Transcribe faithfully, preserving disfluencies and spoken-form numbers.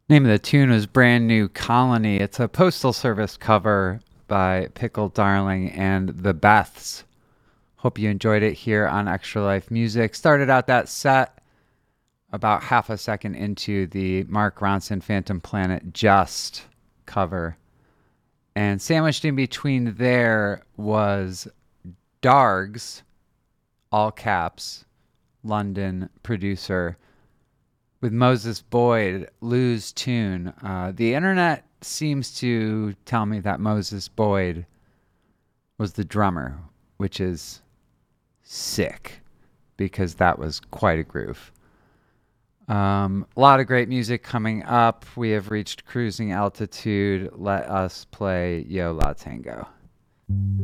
Name of the tune was Brand New Colony. It's a Postal Service cover by Pickle Darling and the Beths. Hope you enjoyed it here on Extra Life Music. Started out that set about half a second into the Mark Ronson Phantom Planet Just cover. And sandwiched in between there was Dargs, all caps, London producer, with Moses Boyd, Lose Tune. Uh, the internet seems to tell me that Moses Boyd was the drummer, which is sick because that was quite a groove. Um, a lot of great music coming up. We have reached cruising altitude. Let us play Yo La Tango.